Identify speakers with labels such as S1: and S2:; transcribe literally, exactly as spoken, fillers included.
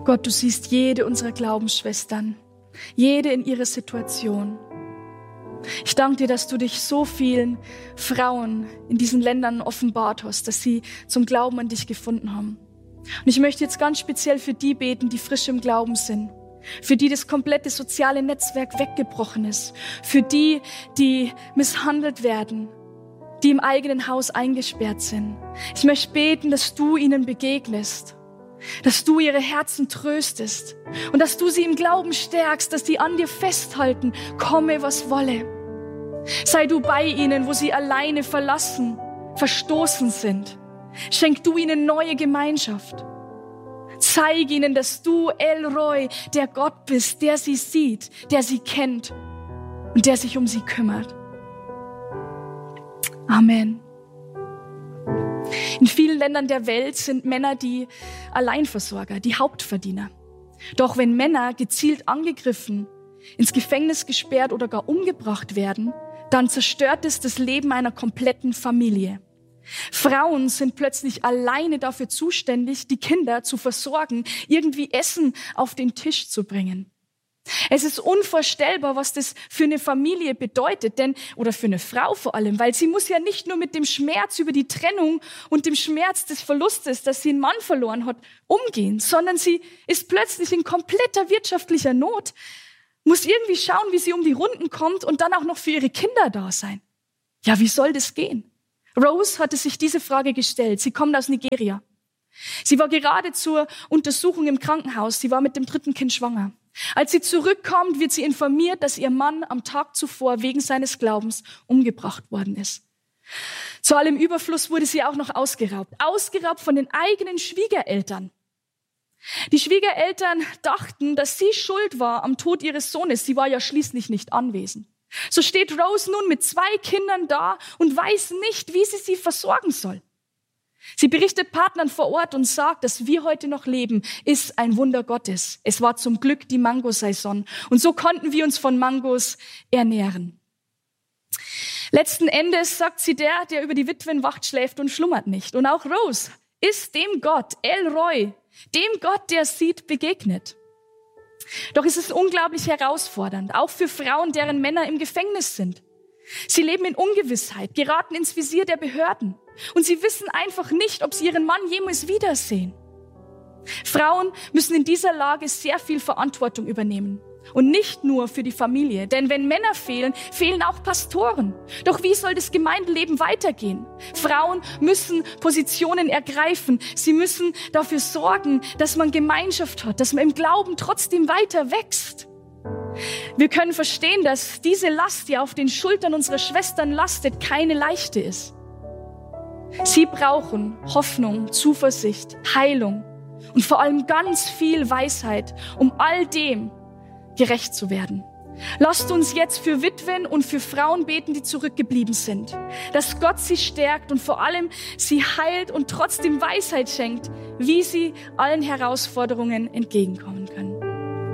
S1: Gott, du siehst jede unserer Glaubensschwestern, jede in ihrer Situation. Ich danke dir, dass du dich so vielen Frauen in diesen Ländern offenbart hast, dass sie zum Glauben an dich gefunden haben. Und ich möchte jetzt ganz speziell für die beten, die frisch im Glauben sind. Für die das komplette soziale Netzwerk weggebrochen ist. Für die, die misshandelt werden, die im eigenen Haus eingesperrt sind. Ich möchte beten, dass du ihnen begegnest. Dass du ihre Herzen tröstest und dass du sie im Glauben stärkst, dass die an dir festhalten, komme was wolle. Sei du bei ihnen, wo sie alleine verlassen, verstoßen sind. Schenk du ihnen neue Gemeinschaft. Zeig ihnen, dass du El Roi, der Gott bist, der sie sieht, der sie kennt und der sich um sie kümmert. Amen. In vielen Ländern der Welt sind Männer die Alleinversorger, die Hauptverdiener. Doch wenn Männer gezielt angegriffen, ins Gefängnis gesperrt oder gar umgebracht werden, dann zerstört es das Leben einer kompletten Familie. Frauen sind plötzlich alleine dafür zuständig, die Kinder zu versorgen, irgendwie Essen auf den Tisch zu bringen. Es ist unvorstellbar, was das für eine Familie bedeutet, denn, oder für eine Frau vor allem, weil sie muss ja nicht nur mit dem Schmerz über die Trennung und dem Schmerz des Verlustes, dass sie einen Mann verloren hat, umgehen, sondern sie ist plötzlich in kompletter wirtschaftlicher Not, muss irgendwie schauen, wie sie um die Runden kommt und dann auch noch für ihre Kinder da sein. Ja, wie soll das gehen? Rose hatte sich diese Frage gestellt. Sie kommt aus Nigeria. Sie war gerade zur Untersuchung im Krankenhaus. Sie war mit dem dritten Kind schwanger. Als sie zurückkommt, wird sie informiert, dass ihr Mann am Tag zuvor wegen seines Glaubens umgebracht worden ist. Zu allem Überfluss wurde sie auch noch ausgeraubt. Ausgeraubt von den eigenen Schwiegereltern. Die Schwiegereltern dachten, dass sie schuld war am Tod ihres Sohnes. Sie war ja schließlich nicht anwesend. So steht Rose nun mit zwei Kindern da und weiß nicht, wie sie sie versorgen soll. Sie berichtet Partnern vor Ort und sagt, dass wir heute noch leben, ist ein Wunder Gottes. Es war zum Glück die Mangosaison und so konnten wir uns von Mangos ernähren. Letzten Endes sagt sie, der, der über die Witwen wacht, schläft und schlummert nicht. Und auch Rose ist dem Gott, El Roi, dem Gott, der sieht, begegnet. Doch es ist unglaublich herausfordernd, auch für Frauen, deren Männer im Gefängnis sind. Sie leben in Ungewissheit, geraten ins Visier der Behörden und sie wissen einfach nicht, ob sie ihren Mann jemals wiedersehen. Frauen müssen in dieser Lage sehr viel Verantwortung übernehmen und nicht nur für die Familie, denn wenn Männer fehlen, fehlen auch Pastoren. Doch wie soll das Gemeindeleben weitergehen? Frauen müssen Positionen ergreifen, sie müssen dafür sorgen, dass man Gemeinschaft hat, dass man im Glauben trotzdem weiter wächst. Wir können verstehen, dass diese Last, die auf den Schultern unserer Schwestern lastet, keine leichte ist. Sie brauchen Hoffnung, Zuversicht, Heilung und vor allem ganz viel Weisheit, um all dem gerecht zu werden. Lasst uns jetzt für Witwen und für Frauen beten, die zurückgeblieben sind, dass Gott sie stärkt und vor allem sie heilt und trotzdem Weisheit schenkt, wie sie allen Herausforderungen entgegenkommen können.